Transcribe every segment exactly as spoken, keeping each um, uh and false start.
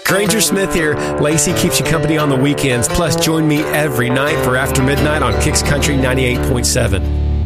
Granger Smith here. Lacey keeps you company on the weekends. Plus, join me every night for After Midnight on Kicks Country ninety-eight point seven.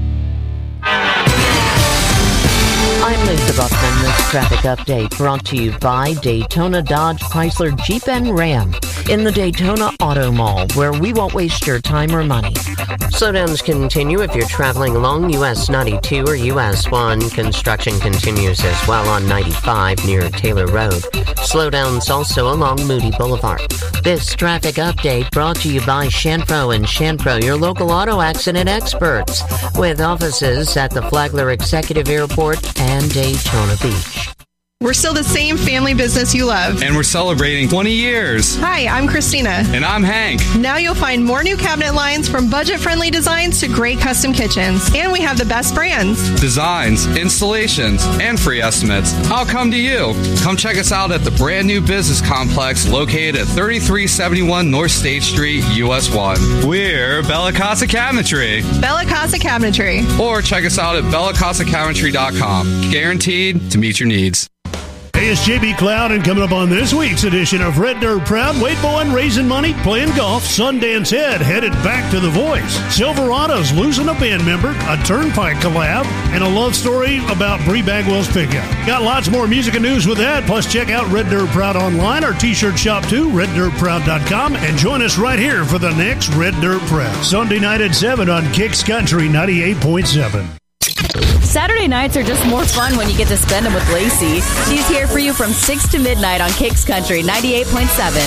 I'm Lisa Buckman. This traffic update brought to you by Daytona Dodge Chrysler Jeep and Ram in the Daytona Auto Mall, where we won't waste your time or money. Slowdowns continue if you're traveling along U S ninety-two or U S one. Construction continues as well on ninety-five near Taylor Road. Slowdowns also along Moody Boulevard. This traffic update brought to you by Shanpro and Shanpro, your local auto accident experts, with offices at the Flagler Executive Airport and Daytona Beach. We're still the same family business you love. And we're celebrating twenty years. Hi, I'm Christina. And I'm Hank. Now you'll find more new cabinet lines, from budget-friendly designs to great custom kitchens. And we have the best brands. Designs, installations, and free estimates. I'll come to you. Come check us out at the brand new business complex located at thirty-three seventy-one North State Street, U S one. We're Bella Casa Cabinetry. Bella Casa Cabinetry. Or check us out at bella casa cabinetry dot com. Guaranteed to meet your needs. Hey, it's J B Cloud, and coming up on this week's edition of Red Dirt Proud, Wade Bowen raising money, playing golf, Sundance Head headed back to The Voice, Silverado's losing a band member, a Turnpike collab, and a love story about Bree Bagwell's pickup. Got lots more music and news with that, plus check out Red Dirt Proud online, our t-shirt shop too, red dirt proud dot com, and join us right here for the next Red Dirt Proud, Sunday night at seven on Kicks Country ninety-eight point seven. Saturday nights are just more fun when you get to spend them with Lacey. She's here for you from six to midnight on Kicks Country ninety-eight point seven.